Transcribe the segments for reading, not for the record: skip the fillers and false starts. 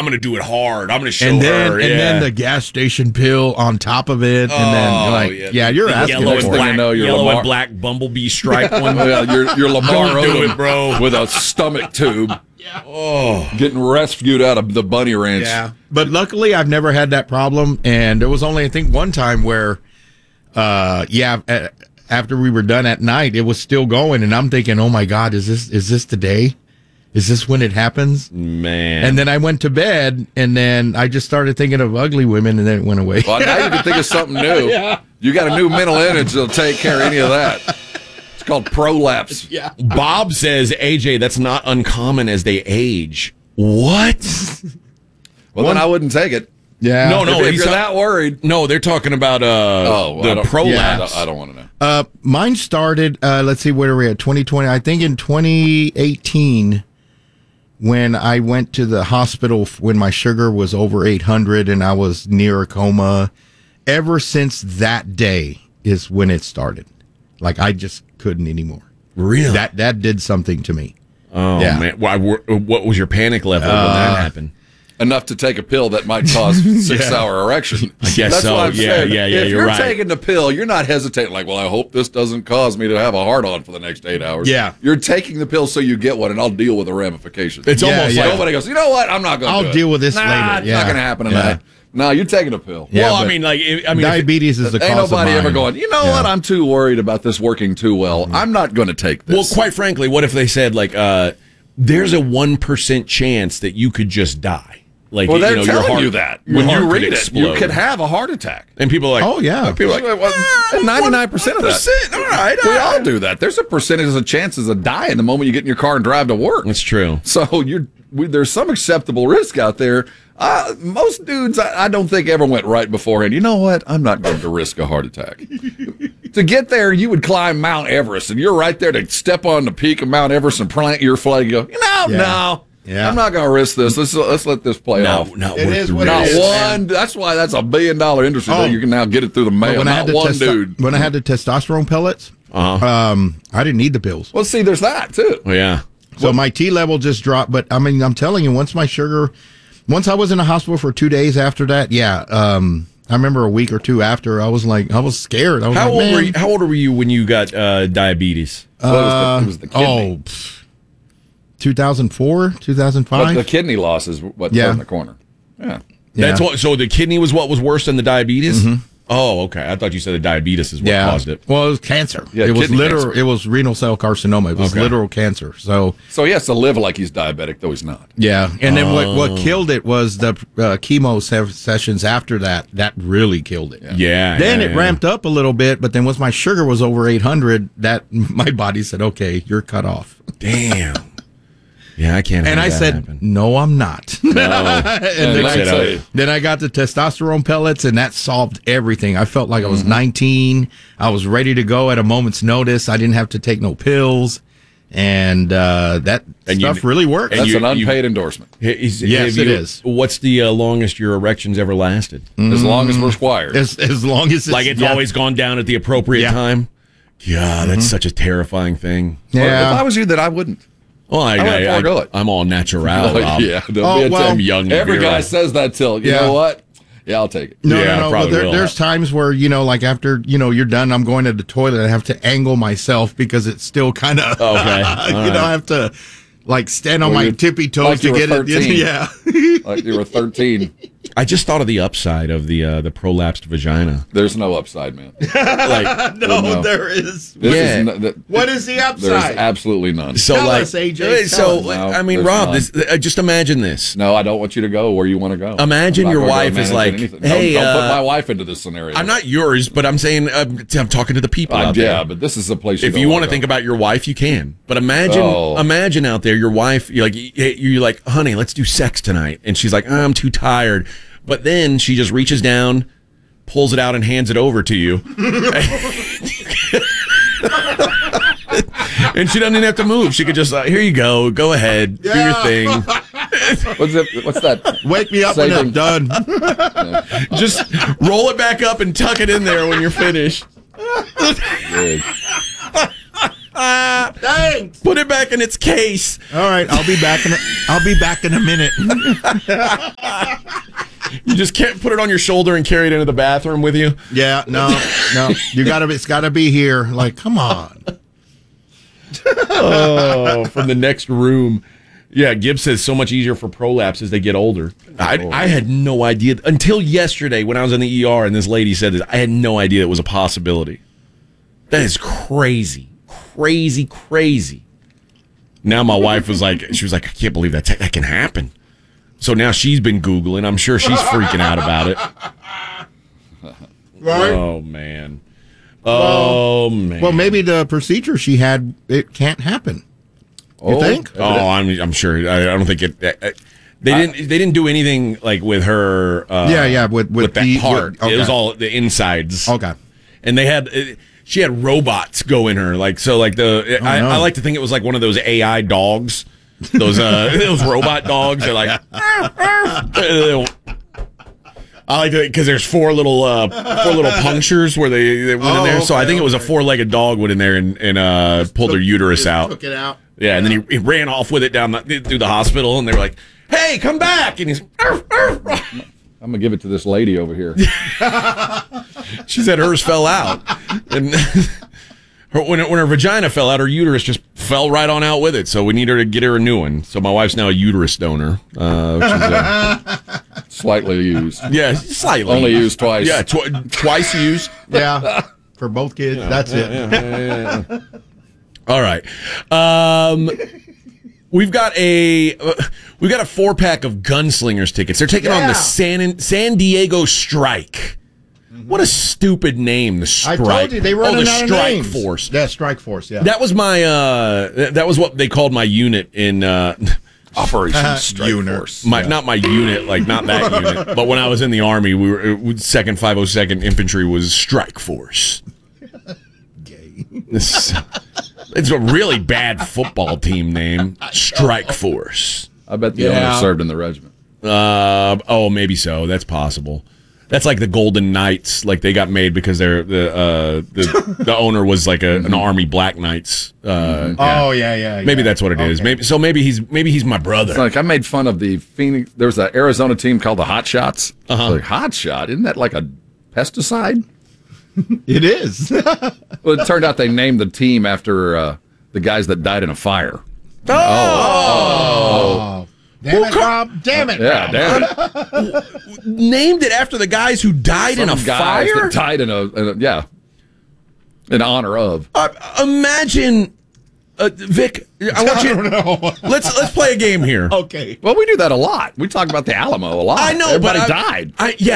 going to do it hard. I'm going to show and her. then the gas station pill on top of it. And then, you're asking yellow for and it. black, yellow and black bumblebee stripe one. You're Lamar Don't do Odom it, bro. with a stomach tube. Getting rescued out of the bunny ranch. Yeah. But luckily, I've never had that problem. And there was only, I think, one time where, after we were done at night, it was still going. And I'm thinking, oh, my God, is this the day? Is this when it happens? Man. And then I went to bed, and then I just started thinking of ugly women, and then it went away. Well, now you can think of something new. Yeah. You got a new mental image that'll take care of any of that. It's called prolapse. Yeah. Bob says, AJ, that's not uncommon as they age. What? Well, then I wouldn't take it. Yeah. No, If he's you're that worried. No, they're talking about the prolapse. I don't want to know. Mine started, let's see, where are we at? 2020. I think in 2018, when I went to the hospital when my sugar was over 800 and I was near a coma. Ever since that day is when it started. Like, I just couldn't anymore. Really? That did something to me. Oh, Yeah. man. What was your panic level when that happened? Enough to take a pill that might cause 6-hour erection. I guess That's so. what I'm saying. Yeah, If you're you're right. taking the pill, you're not hesitating like, well, I hope this doesn't cause me to have a hard-on for the next 8 hours. Yeah. You're taking the pill so you get one, and I'll deal with the ramifications. It's almost like nobody goes, you know what? I'm not going to do it. I'll deal with this later. It's Yeah. not going to happen Yeah. tonight. No, you're taking a pill. Yeah, well, I but mean, diabetes is the cause Ain't of nobody mine. ever going, you know what? I'm too worried about this working too well. I'm not going to take this. well, quite frankly, what if they said there's a 1% chance that you could just die? Like, Well, they're your telling heart, you that. your When heart you could read it, explode. you could have a heart attack. And people are like, Oh, yeah. People are like, 99% of that. All right. We all do that. There's a percentage of chances of dying the moment you get in your car and drive to work. That's true. So there's some acceptable risk out there. Most dudes, I don't think ever went right beforehand. You know what? I'm not going to risk a heart attack. To get there, you would climb Mount Everest, and you're right there to step on the peak of Mount Everest and plant your flag. You go, no. Yeah. I'm not going to risk this. Let's let this play off. Not It worth is the what it risk. is. One. That's why that's $1 billion industry. Oh. That you can now get it through the mail. When I Not had one dude. when I had the testosterone pellets, I didn't need the pills. Well, see, there's that too. Oh, yeah. So my T level just dropped. But I mean, I'm telling you, once I was in the hospital for 2 days after that, I remember a week or two after, I was scared. I was How like, old man. were you? How old were you when you got diabetes? It was the kidney. 2004, But 2005. the kidney loss is what turned the corner. Yeah. That's Yeah. what. So the kidney was what was worse than the diabetes. Oh, okay. I thought you said the diabetes is what caused it. Well, it was cancer. Yeah, it was kidney literal. cancer. It was renal cell carcinoma. It was Okay. literal cancer. So So he has to live like he's diabetic, though he's not. yeah, and then what killed it was the chemo sessions after that. That really killed it. Yeah. Then yeah, it yeah. ramped up a little bit, but then once my sugar was over 800, that my body said, "Okay, you're cut off." Damn. Yeah, I can't. And have I that said, happen. "No, I'm not." No. And And Like I said, then I got the testosterone pellets, and that solved everything. I felt like I was 19. I was ready to go at a moment's notice. I didn't have to take no pills, and that And stuff you- really worked. and That's you- an unpaid endorsement. Yes, Yes, it is. What's the longest your erections ever lasted? As long as required. as long as it's, Like it's yeah. always gone down at the appropriate Yeah. time. Yeah, that's such a terrifying thing. Well, Yeah. if I was you, then I wouldn't. Well, would forego it. I'm all natural. Oh, Rob. yeah. Oh, well, I'm young. and Every guy virile. says that till, you Yeah. know what? Yeah, I'll take it. No, Yeah, I no. probably But will. there's times where, like after, you're done, I'm going to the toilet. I have to angle myself because it's still kind of, Okay. I have to like stand on Well, my you- tippy toes like to you were get 13. it. Yeah. Like you were 13. I just thought of the upside of the prolapsed vagina. There's no upside, man. Like, No. there is. This Yeah. What is the There's upside? absolutely none. so Tell like, us, AJ, so tell us. I mean, No, Rob, there's this, just imagine this. No, I don't want you to go where you want to go. Imagine I'm not your gonna go wife is manage like, anything. hey, don't put my wife into this scenario. I'm not yours, but I'm saying I'm talking to the people out there. Yeah, but this is a place. If you want to think about your wife, you can. But Oh. imagine out there, your wife. You're like, honey, let's do sex tonight, and she's like, I'm too tired. But then she just reaches down, pulls it out, and hands it over to you. And she doesn't even have to move. She could just, here you go. Go ahead. Do your thing. what's that? Wake me up when I'm done. Just roll it back up and tuck it in there when you're finished. Good. Thanks. Put it back in its case. All right, I'll be back in a minute. You just can't put it on your shoulder and carry it into the bathroom with you. Yeah, no. It's gotta be here. Like, come on. Oh, from the next room. Yeah, Gibbs says so much easier for prolapse as they get older. I had no idea until yesterday when I was in the ER and this lady said this. I had no idea it was a possibility. That is crazy. Crazy. Now my wife was like, I can't believe that can happen. So now she's been Googling. I'm sure she's freaking out about it. Right? Oh, man. Man. Well, maybe the procedure she had, it can't happen. You think? Oh, I'm sure. I don't think it. They didn't do anything like with her. With that part. okay. It was all the insides. Okay. And she had robots go in her, like so. Like I like to think it was like one of those AI dogs. Those robot dogs are like. I like it because there's four little punctures where they went in there. So I think it was a 4-legged dog went in there and pulled her uterus out. Took it out. Yeah, and then he ran off with it through the hospital, and they were like, "Hey, come back!" And he's, "Arf, arf." I'm gonna give it to this lady over here. She said hers fell out, and when her vagina fell out, her uterus just fell right on out with it. So we need her to get her a new one. So my wife's now a uterus donor, which is Slightly used. Yeah, slightly. Only used twice. Yeah, twice used. Yeah, for both kids. Yeah, that's it. Yeah. All right. We've got a 4-pack of Gunslingers tickets. They're taking on the San Diego Strike. What a stupid name, the Strike. I told you they run the out of Strike names. Force. Yeah, Strike Force. Yeah, that was my. That was what they called my unit in Operation Strike Force. Not my unit, like not that unit. But when I was in the Army, we were 2nd 502nd Infantry was Strike Force. Gay. It's a really bad football team name, Strike Force. I bet the owner served in the regiment. Maybe so. That's possible. That's like the Golden Knights. Like they got made because the owner was like an Army Black Knights. Maybe that's what it is. Maybe he's my brother. It's like I made fun of the Phoenix. There was an Arizona team called the Hot Shots. Like, Hot Shot? Isn't that like a pesticide? It is. Well, it turned out they named the team after the guys that died in a fire. Oh. Damn it, Rob. Damn it. Yeah, damn it. Named it after the guys who died in a fire? That died in honor of. Imagine, Vic, I want you. I don't know. Let's play a game here. Okay. Well, we do that a lot. We talk about the Alamo a lot. I know, everybody but died.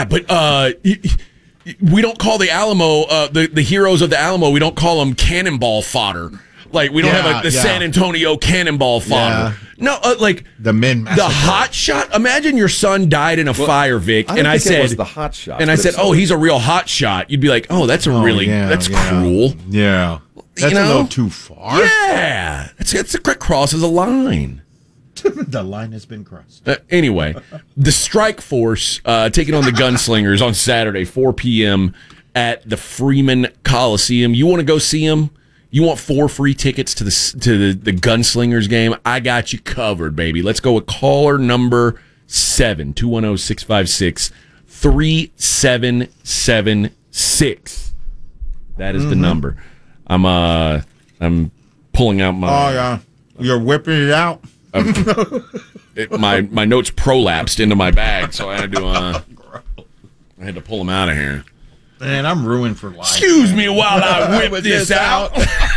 We don't call the Alamo the heroes of the Alamo. We don't call them cannonball fodder. Like we don't have the San Antonio cannonball fodder. Yeah. No, like the men. The Hot Shot. Imagine your son died in a fire, Vic, and I said it was the Hot Shot. And I said, "Oh, he's a real hot shot." You'd be like, "Oh, that's that's cruel." Yeah, that's a little too far. Yeah, it crosses a line. The line has been crossed. Anyway, the Strike Force taking on the Gunslingers on Saturday, 4 p.m. at the Freeman Coliseum. You want to go see them? You want 4 free tickets to the Gunslingers game? I got you covered, baby. Let's go with caller number 7, 210-656-3776. That is the number. I'm pulling out my. Oh yeah, you're whipping it out. My notes prolapsed into my bag, so I had to pull them out of here. Man, I'm ruined for life. Excuse me while I whip this out.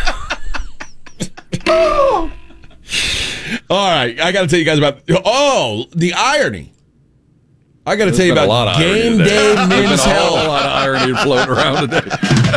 All right, I got to tell you guys about the irony. I got to tell you about Game Day Men's Health. A lot of irony floating around today.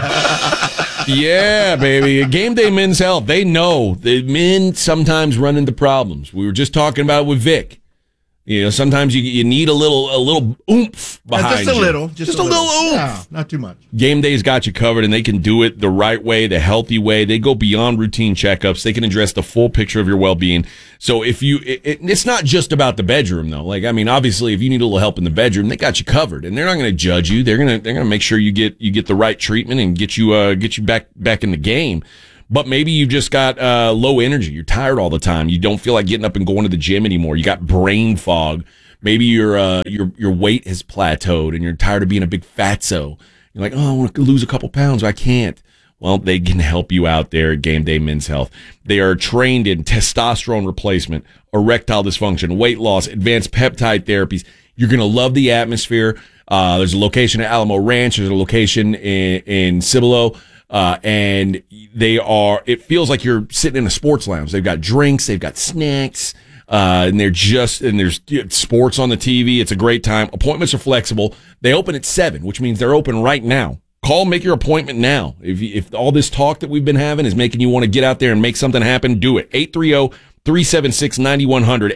Yeah, baby. Game Day Men's Health. They know the men sometimes run into problems. We were just talking about it with Vic. You know, sometimes you need a little oomph behind you. Just a little oomph. Yeah, not too much. Game Day's got you covered, and they can do it the right way, the healthy way. They go beyond routine checkups. They can address the full picture of your well-being. So if it's not just about the bedroom, though. Like, I mean, obviously, if you need a little help in the bedroom, they got you covered, and they're not going to judge you. They're going to make sure you get the right treatment and get you back in the game. But maybe you've just got low energy. You're tired all the time. You don't feel like getting up and going to the gym anymore. You got brain fog. Maybe your weight has plateaued and you're tired of being a big fatso. You're like, oh, I want to lose a couple pounds. I can't. Well, they can help you out there at Game Day Men's Health. They are trained in testosterone replacement, erectile dysfunction, weight loss, advanced peptide therapies. You're going to love the atmosphere. There's a location at Alamo Ranch. There's a location in Cibolo. And it feels like you're sitting in a sports lounge. They've got drinks, they've got snacks, and there's sports on the TV. It's a great time. Appointments are flexible. They open at 7, which means they're open right now. Call, make your appointment now. If all this talk that we've been having is making you want to get out there and make something happen, do it. 830-376-9100.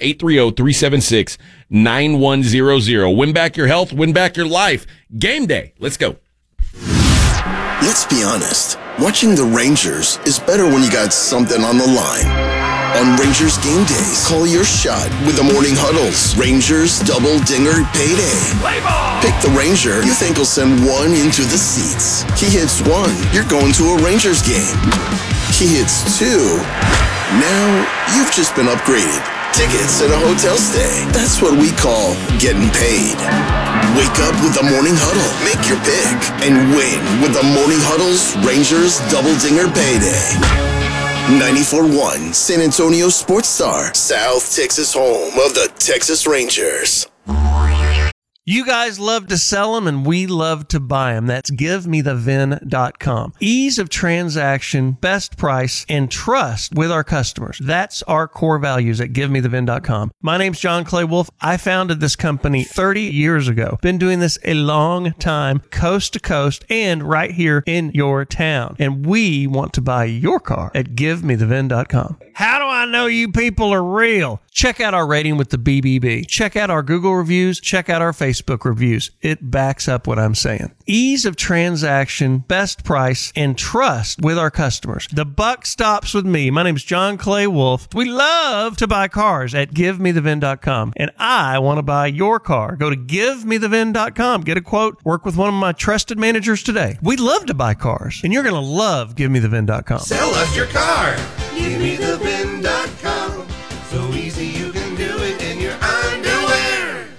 830-376-9100. Win back your health, win back your life. Game Day. Let's go. Let's be honest. Watching the Rangers is better when you got something on the line. On Rangers game days, call your shot with the morning huddles. Rangers double dinger payday. Play ball! Pick the Ranger you think will send one into the seats. He hits 1, you're going to a Rangers game. He hits 2. Now you've just been upgraded. Tickets and a hotel stay. That's what we call getting paid. Wake up with the Morning Huddle. Make your pick and win with the Morning Huddle's Rangers Double Dinger Payday. 94.1 San Antonio Sports Star, South Texas home of the Texas Rangers. You guys love to sell them, and we love to buy them. That's GiveMeTheVin.com. Ease of transaction, best price, and trust with our customers. That's our core values at GiveMeTheVin.com. My name's John Clay Wolf. I founded this company 30 years ago. Been doing this a long time, coast to coast, and right here in your town. And we want to buy your car at GiveMeTheVin.com. How do I know you people are real? Check out our rating with the BBB. Check out our Google reviews. Check out our Facebook reviews. It backs up what I'm saying. Ease of transaction, best price, and trust with our customers. The buck stops with me. My name is John Clay Wolf. We love to buy cars at GiveMeTheVin.com, and I want to buy your car. Go to GiveMeTheVin.com. Get a quote. Work with one of my trusted managers today. We love to buy cars, and you're going to love GiveMeTheVin.com. Sell us your car. GiveMeTheVin.com. So easy you can do it in your underwear.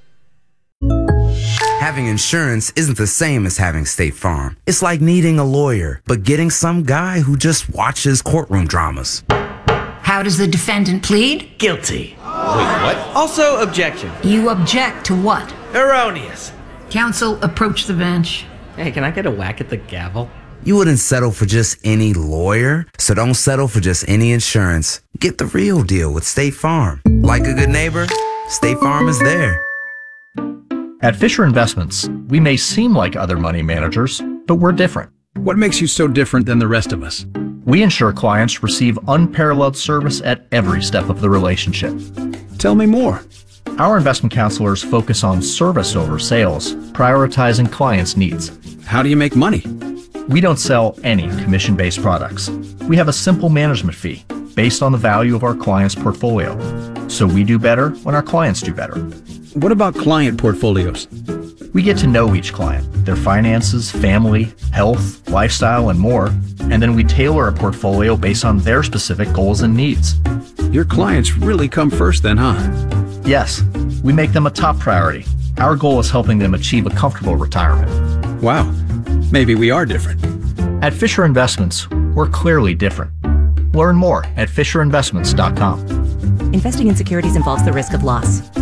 Having insurance isn't the same as having State Farm. It's like needing a lawyer, but getting some guy who just watches courtroom dramas. How does the defendant plead? Guilty. Wait, what? Also, objection. You object to what? Erroneous. Counsel, approach the bench. Hey, can I get a whack at the gavel? You wouldn't settle for just any lawyer, so don't settle for just any insurance. Get the real deal with State Farm. Like a good neighbor, State Farm is there. At Fisher Investments, we may seem like other money managers, but we're different. What makes you so different than the rest of us? We ensure clients receive unparalleled service at every step of the relationship. Tell me more. Our investment counselors focus on service over sales, prioritizing clients' needs. How do you make money? We don't sell any commission-based products. We have a simple management fee based on the value of our client's portfolio. So we do better when our clients do better. What about client portfolios? We get to know each client, their finances, family, health, lifestyle, and more, and then we tailor a portfolio based on their specific goals and needs. Your clients really come first then, huh? Yes, we make them a top priority. Our goal is helping them achieve a comfortable retirement. Wow, maybe we are different. At Fisher Investments, we're clearly different. Learn more at FisherInvestments.com. Investing in securities involves the risk of loss.